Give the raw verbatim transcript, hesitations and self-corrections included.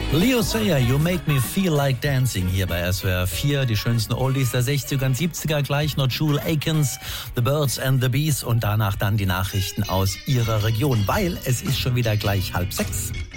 Leo Sayer, You Make Me Feel Like Dancing hier bei S W R vier. Die schönsten Oldies der sechziger und siebziger. Gleich noch Jewel Akins, The Birds and the Bees und danach dann die Nachrichten aus ihrer Region, weil es ist schon wieder gleich halb sechs.